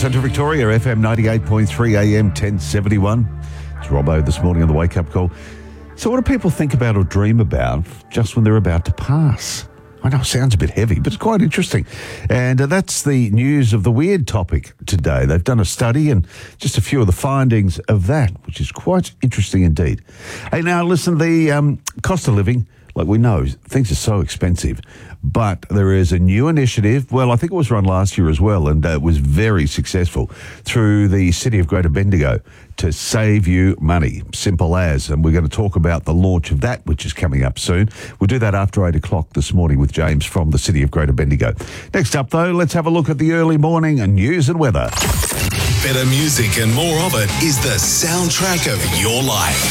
Central Victoria, FM 98.3 AM 1071. It's Robbo this morning on the Wake Up Call. So what do people think about or dream about just when they're about to pass? I know it sounds a bit heavy, but it's quite interesting. And that's the news of the weird topic today. They've done a study and just a few of the findings of that, which is quite interesting indeed. Hey, now listen, the cost of living, like we know, things are so expensive, but there is a new initiative. Well, I think it was run last year as well, and it was very successful through the City of Greater Bendigo to save you money, simple as. And we're going to talk about the launch of that, which is coming up soon. We'll do that after 8 o'clock this morning with James from the City of Greater Bendigo. Next up, though, let's have a look at the early morning and news and weather. Better music and more of it is the soundtrack of your life.